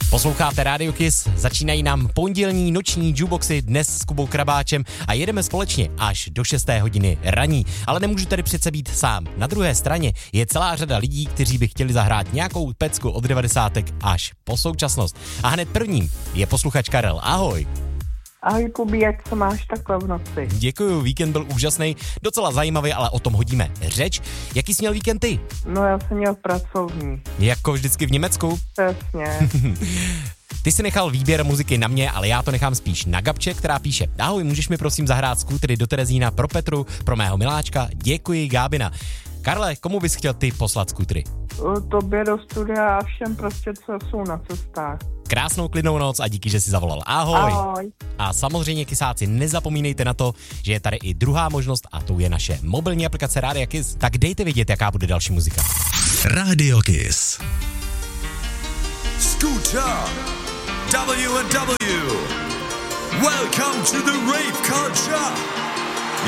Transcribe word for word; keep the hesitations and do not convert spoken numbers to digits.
Posloucháte Radio Kiss, začínají nám pondělní noční jukeboxy dnes s Kubou Krabáčem a jedeme společně až do šesté hodiny raní. Ale nemůžu tady přece být sám. Na druhé straně je celá řada lidí, kteří by chtěli zahrát nějakou pecku od devadesátek až po současnost. A hned prvním je posluchač Karel. Ahoj. Ahoj Kubi, jak se máš takhle v noci? Děkuju, víkend byl úžasný, docela zajímavý, ale o tom hodíme řeč. Jaký jsi měl víkend ty? No já jsem měl pracovní. Jako vždycky v Německu? Přesně. Ty si nechal výběr muziky na mě, ale já to nechám spíš na Gabče, která píše: ahoj, můžeš mi prosím zahrát skútry do Terezína pro Petru, pro mého miláčka? Děkuji, Gábina. Karle, komu bys chtěl ty poslat skútry? Tobě do studia a všem prostě, co jsou na cestách. Krásnou klidnou noc a díky, že jsi zavolal. Ahoj. Ahoj. A samozřejmě, kysáci, nezapomínejte na to, že je tady i druhá možnost a to je naše mobilní aplikace Radio Kiss. Tak dejte vědět, jaká bude další muzika. Radio Kiss. Scooter W and W. Welcome to the rave culture.